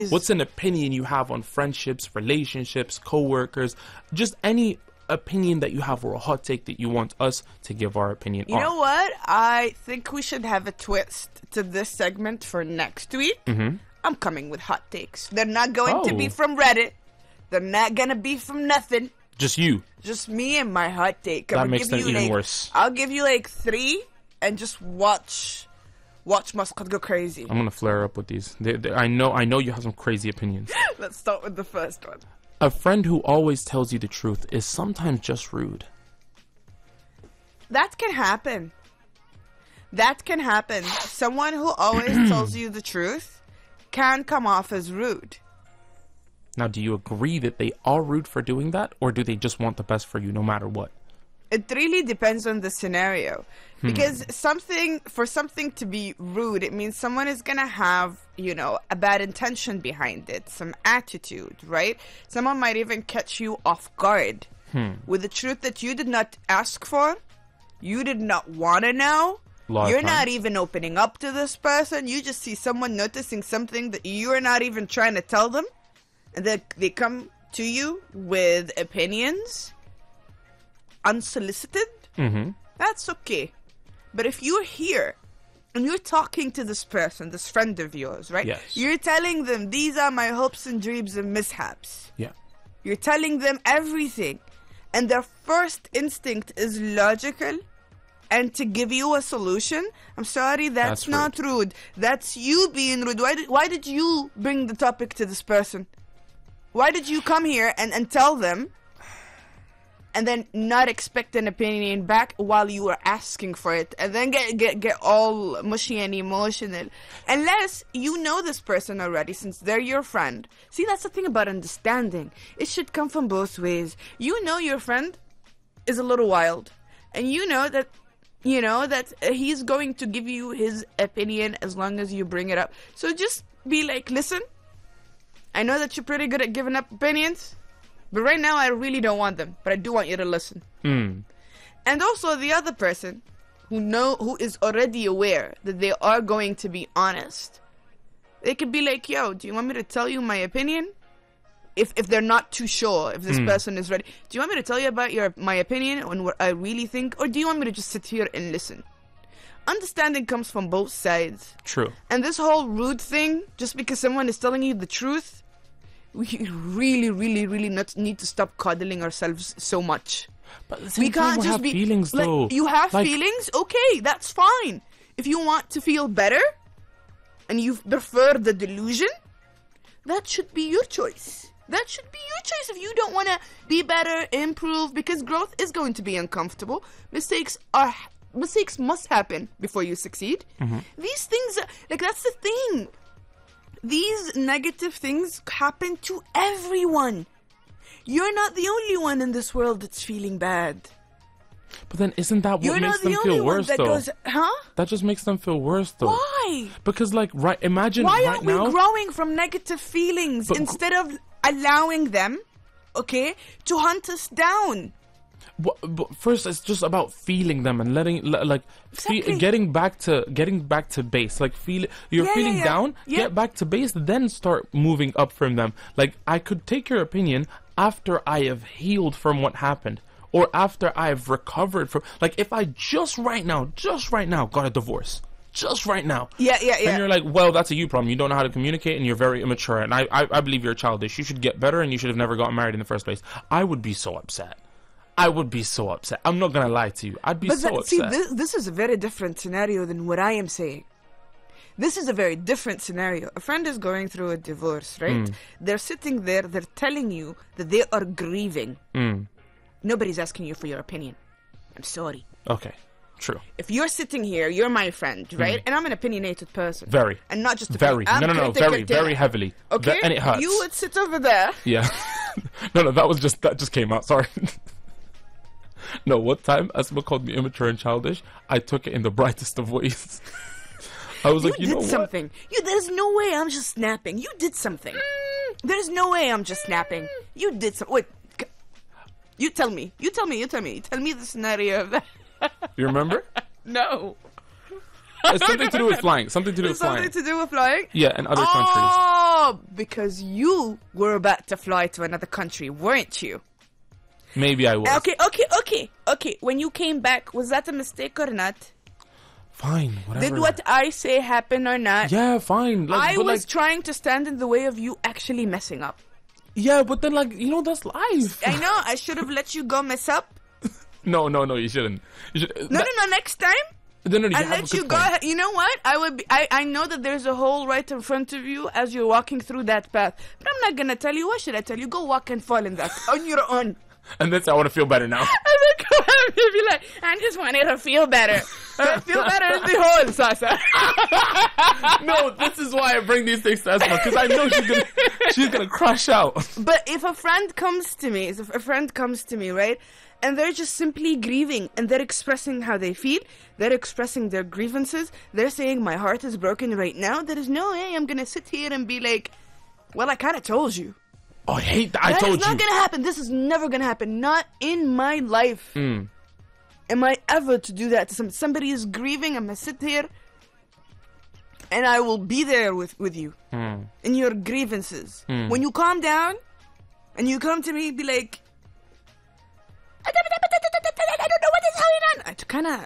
What's an opinion you have on friendships, relationships, co-workers, just any opinion that you have or a hot take that you want us to give our opinion on? You know what? I think we should have a twist to this segment for next week. I'm coming with hot takes. They're not going to be from Reddit. They're not going to be from nothing. Just you. Just me and my hot take. That makes them even worse. I'll give you like 3 and just watch Muscat go crazy. I'm going to flare up with these. I know you have some crazy opinions. Let's start with the first one. A friend who always tells you the truth is sometimes just rude. That can happen. That can happen. Someone who always tells you the truth can come off as rude. Now, do you agree that they are rude for doing that, or do they just want the best for you no matter what? It really depends on the scenario. Because for something to be rude, it means someone is going to have, a bad intention behind it, some attitude, right? Someone might even catch you off guard with the truth that you did not ask for, you did not want to know. You're not even opening up to this person. You just see someone noticing something that you're not even trying to tell them. And then they come to you with opinions, unsolicited. That's okay. But if you're here and you're talking to this person, this friend of yours, right? Yes. You're telling them, these are my hopes and dreams and mishaps. Yeah. You're telling them everything. And their first instinct is logical and to give you a solution. I'm sorry, that's not rude. That's you being rude. Why did you bring the topic to this person? Why did you come here and tell them and then not expect an opinion back while you were asking for it, and then get all mushy and emotional? Unless you know this person already, since they're your friend. See, that's the thing about understanding. It should come from both ways. You know your friend is a little wild, and you know that he's going to give you his opinion as long as you bring it up. So just be like, listen, I know that you're pretty good at giving up opinions, but right now I really don't want them, but I do want you to listen. And also the other person who is already aware that they are going to be honest, they could be like, yo, do you want me to tell you my opinion? If they're not too sure, if this person is ready, do you want me to tell you about my opinion and what I really think, or do you want me to just sit here and listen? Understanding comes from both sides. True. And this whole rude thing, just because someone is telling you the truth, we really, really, really not need to stop coddling ourselves so much. But at the same We time, can't we just have be feelings, like, though. you have Like- feelings? Okay, that's fine. If you want to feel better and you prefer the delusion, that should be your choice. That should be your choice. If you don't want to be better, improve, because growth is going to be uncomfortable. Mistakes must happen before you succeed. These things, that's the thing. These negative things happen to everyone. You're not the only one in this world that's feeling bad. But then isn't that what You're makes not the them only feel one worse, that though? goes, huh? That just makes them feel worse, though. Why? Because, imagine Why right aren't now... we growing from negative feelings But- instead of allowing them, to hunt us down? But first, it's just about feeling them and letting, Exactly. getting back to base. Like, you're feeling down, get back to base, then start moving up from them. Like, I could take your opinion after I have healed from what happened, or after I've recovered from. Like, if I just right now got a divorce. Just right now. Yeah. And you're like, well, that's a you problem. You don't know how to communicate and you're very immature. And I believe you're childish. You should get better and you should have never gotten married in the first place. I would be so upset. I'm not going to lie to you. I'd be so upset. See, this is a very different scenario than what I am saying. This is a very different scenario. A friend is going through a divorce, right? They're sitting there, they're telling you that they are grieving. Nobody's asking you for your opinion. I'm sorry. Okay. True. If you're sitting here, you're my friend, right? And I'm an opinionated person. Very. And not just a Very. friend. No. Very heavily. Okay? And it hurts. You would sit over there. Yeah. No, that just came out. Sorry. No, one time Asma called me immature and childish. I took it in the brightest of ways. I was like, you know what? did something. There's no way I'm just snapping. You did something. There's no way I'm just snapping. You did something. Wait. You tell me. Tell me the scenario of that. You remember? No. It's something to do with flying. Something to do with flying. Something to do with flying? Yeah, in other countries. Oh, because you were about to fly to another country, weren't you? Maybe I was. Okay. When you came back, was that a mistake or not? Fine, whatever. Did what I say happen or not? Yeah, fine. I was trying to stand in the way of you actually messing up. Yeah, but then, like, you know, that's life. I know. I should have let you go mess up. No, you shouldn't. No. Next time, No, I'll let you go ahead. You know what? I know that there's a hole right in front of you as you're walking through that path. But I'm not going to tell you. What should I tell you? Go walk and fall in that on your own. And that's I want to feel better now. And then go ahead and be like, I just wanted to feel better. Feel better in the hole, Sasa. No, this is why I bring these things to Esma, because I know she's gonna crash out. But if a friend comes to me, right, and they're just simply grieving, and they're expressing how they feel, they're expressing their grievances, they're saying, my heart is broken right now, there is no way I'm gonna sit here and be like, well, I kind of told you. Oh, I hate that. I told you. That's not gonna happen. This is never gonna happen. Not in my life. Am I ever to do that to somebody is grieving? I'm gonna sit here and I will be there with you in your grievances. When you calm down and you come to me, be like, I don't know what is going on. I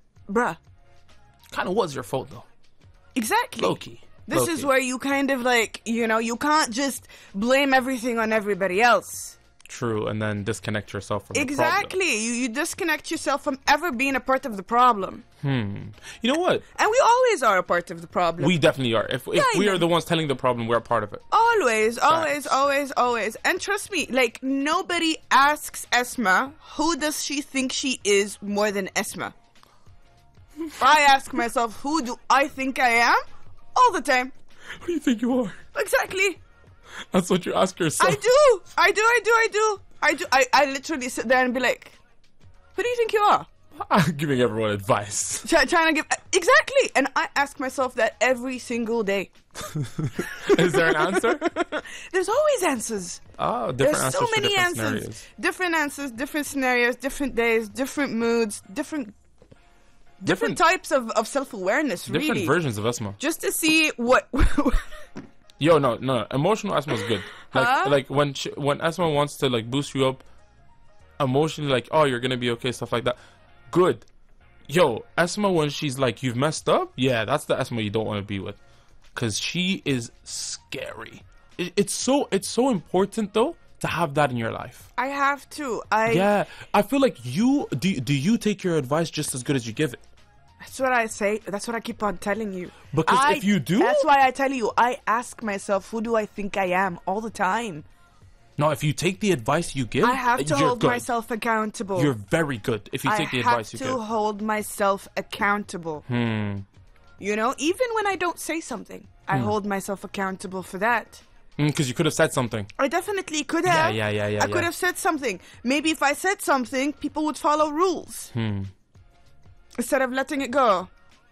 kind of was your fault though. Exactly. Low-key. This is where you kind of like, you know, you can't just blame everything on everybody else. True, and then disconnect yourself from the problem. Exactly. You disconnect yourself from ever being a part of the problem. You know what? And we always are a part of the problem. We definitely are. If we are the ones telling the problem, we're a part of it. Always. And trust me, like, nobody asks Esma, who does she think she is more than Esma? I ask myself, who do I think I am? All the time. Who do you think you are? Exactly. That's what you ask yourself. I do. I literally sit there and be like, who do you think you are? I'm giving everyone advice. Trying to give... Exactly. And I ask myself that every single day. Is there an answer? There's always answers. Oh, different There's answers so many different answers. Scenarios. Different answers, different scenarios, different days, different moods, different types of self-awareness, really. Different versions of Esma. Just to see what... Yo, no. Emotional Esma is good. Like when Esma wants to like boost you up emotionally, like, oh, you're gonna be okay, stuff like that. Good. Yo, Esma, when she's like, you've messed up, yeah, that's the Esma you don't want to be with, because she is scary. It's so important though to have that in your life. I have to. Yeah, I feel like do you take your advice just as good as you give it? That's what I say. That's what I keep on telling you. Because if you do... That's why I tell you, I ask myself, who do I think I am all the time? No, if you take the advice you give, I have to hold good. myself accountable. You're very good if you take the advice you give. I have to hold myself accountable. You know, even when I don't say something, I hold myself accountable for that. Because you could have said something. I definitely could have. Yeah. I could have said something. Maybe if I said something, people would follow rules. Instead of letting it go.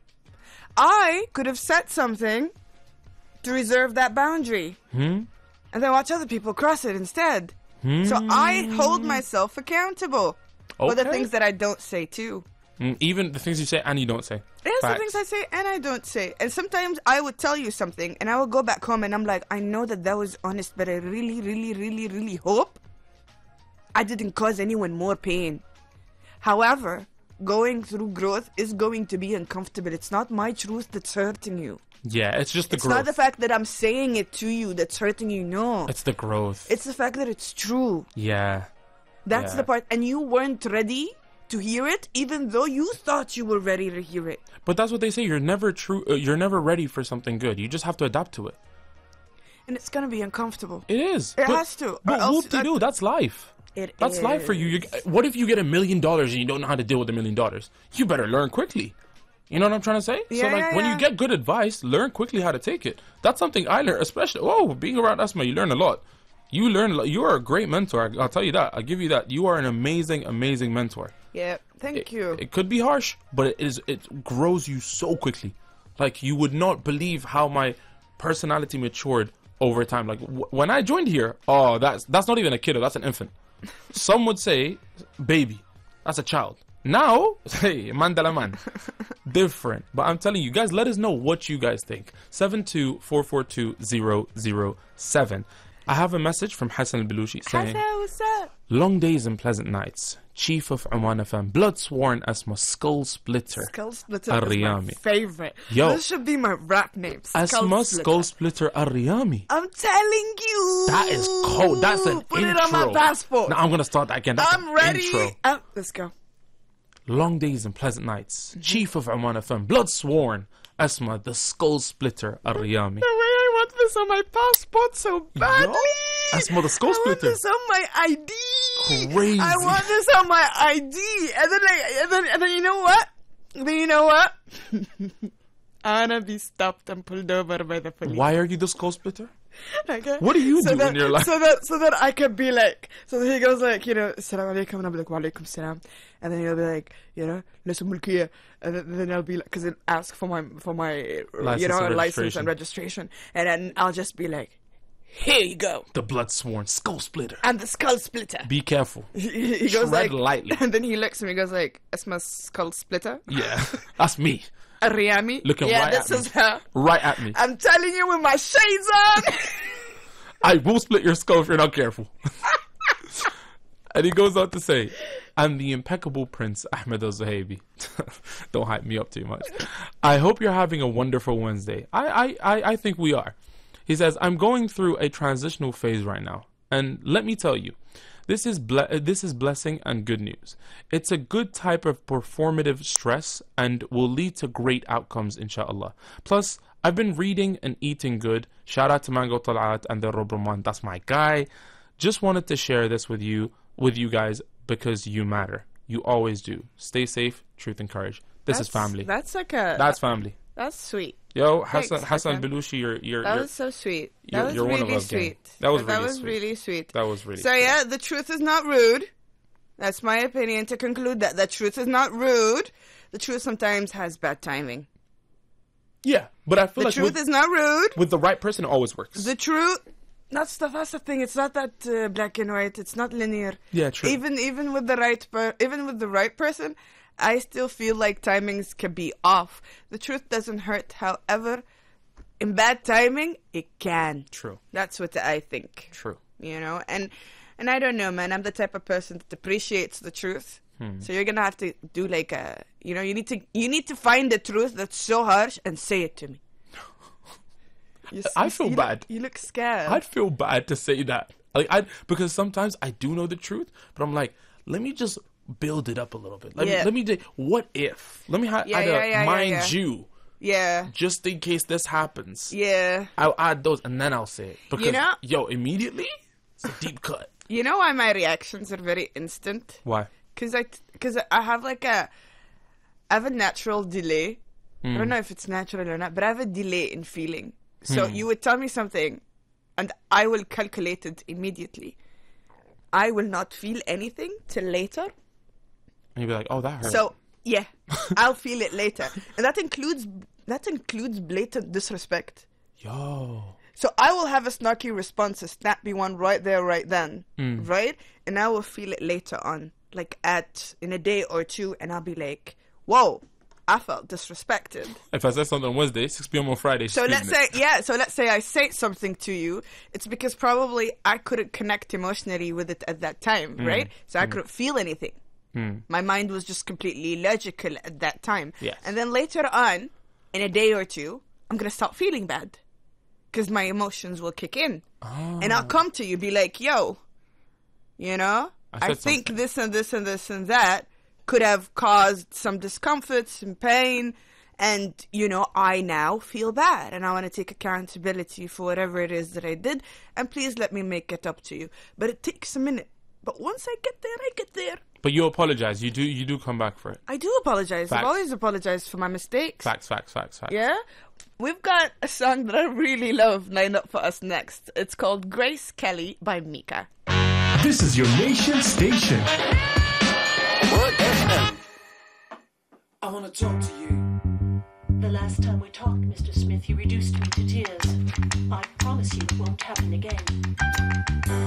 I could have said something to reserve that boundary. And then watch other people cross it instead. So I hold myself accountable for the things that I don't say too. Even the things you say and you don't say. There's the things I say and I don't say. And sometimes I would tell you something and I will go back home and I'm like, I know that was honest, but I really, really, really, really hope I didn't cause anyone more pain. However, going through growth is going to be uncomfortable. It's not my truth that's hurting you. Yeah, it's just the growth. It's not the fact that I'm saying it to you that's hurting you, no. It's the growth. It's the fact that it's true. Yeah. That's the part. And you weren't ready to hear it, even though you thought you were ready to hear it. But that's what they say. You're never you're never ready for something good. You just have to adapt to it. And it's going to be uncomfortable. It is. It has to. But whoop-de-doo, that's life. That's life for you. What if you get $1 million and you don't know how to deal with $1 million? You better learn quickly. You know what I'm trying to say? When you get good advice, learn quickly how to take it. That's something I learned, especially being around Esma, you learn a lot. You are a great mentor. I'll tell you that. I'll give you that. You are an amazing, amazing mentor. Yeah, thank you. It could be harsh, but it grows you so quickly. Like, you would not believe how my personality matured over time. Like, when I joined here, that's not even a kiddo, that's an infant. Some would say baby. That's a child. Now, hey, mandala man. Different. But I'm telling you guys, let us know what you guys think. 724420007. I have a message from Hassan al-Belushi saying, Hassan, what's up? Long days and pleasant nights. Chief of Oman FM, blood sworn Asma, skull splitter. Skull Splitter is my favorite. Yo. This should be my rap name. Asma, skull splitter Ar-Riyami. I'm telling you. That is cold. That's an Put intro. it on my passport. Now I'm going to start that again. That's I'm an ready. Intro. Let's go. Long days and pleasant nights. Chief of Oman FM, blood sworn Asma, the skull splitter Ar-Riyami. The way I want this on my passport so badly. Yo, Asma, the skull splitter. I want this on my ID. Crazy. I want this on my ID. And then you know what? I wanna be stopped and pulled over by the police. Why are you the skull splitter? Okay. What do you do in your life? So that I could be like, so he goes like, Assalamu alaikum, and I'll be like, wa alaikum salam, and then he'll be like, listen mulkiya, and then I'll be like, because it'll ask for my license and registration, and then I'll just be like, here you go. The blood sworn skull splitter. And the skull splitter. Be careful. He goes Tread like, lightly. and then he looks at me and goes like, that's my skull splitter. Yeah, that's me. Riyami. Looking yeah, right this at is me. her. Right at me. I'm telling you with my shades on. I will split your skull if you're not careful. And he goes on to say, I'm the impeccable Prince Ahmed al-Zahabi. Don't hype me up too much. I hope you're having a wonderful Wednesday. I think we are. He says, I'm going through a transitional phase right now. And let me tell you, this is blessing and good news. It's a good type of performative stress and will lead to great outcomes, inshallah. Plus, I've been reading and eating good. Shout out to Mango Talat and the Robroman. That's my guy. Just wanted to share this with you guys because you matter. You always do. Stay safe, truth and courage. That's family. That's family. That's sweet. Yo, Hassan Belushi, that was so sweet. That was you're really one of us, sweet. That was really sweet. That was really so sweet. Yeah, the truth is not rude. That's my opinion to conclude that the truth is not rude. The truth sometimes has bad timing. Yeah, but I feel the truth is not rude. With the right person, it always works. The truth. That's the thing. It's not that black and white. It's not linear. Yeah, true. Even with the right person, I still feel like timings can be off. The truth doesn't hurt. However, in bad timing, it can. True. That's what I think. True. And I don't know, man. I'm the type of person that appreciates the truth. So you're gonna have to do like you need to find the truth that's so harsh and say it to me. I feel bad. You look scared. I'd feel bad to say that. Because sometimes I do know the truth, but I'm like, let me just build it up a little bit. Let me do. What if? Let me mind you. Yeah. Just in case this happens. Yeah. I'll add those and then I'll say it. Because immediately it's a deep cut. You know why my reactions are very instant? Why? Because I have I have a natural delay. I don't know if it's natural or not, but I have a delay in feeling. So you would tell me something, and I will calculate it immediately. I will not feel anything till later. And you'll be like, oh, that hurt. So, yeah, I'll feel it later. And that includes blatant disrespect. Yo. So I will have a snarky response, a snappy one right there, right then, right? And I will feel it later on, like in a day or two, and I'll be like, whoa. I felt disrespected. If I said something on Wednesday, 6 p.m. on Friday. So let's say I say something to you. It's because probably I couldn't connect emotionally with it at that time, right? So I couldn't feel anything. My mind was just completely logical at that time. Yes. And then later on, in a day or two, I'm going to start feeling bad. Because my emotions will kick in. Oh. And I'll come to you, be like, yo, I think this and this and this and that could have caused some discomfort, some pain, and, I now feel bad, and I want to take accountability for whatever it is that I did, and please let me make it up to you. But it takes a minute. But once I get there, I get there. But you apologize. You do come back for it. I do apologize. Facts. I've always apologized for my mistakes. Facts. Yeah? We've got a song that I really love lined up for us next. It's called Grace Kelly by Mika. This is your nation station. I want to talk to you. The last time we talked, Mr. Smith, you reduced me to tears. I promise you it won't happen again.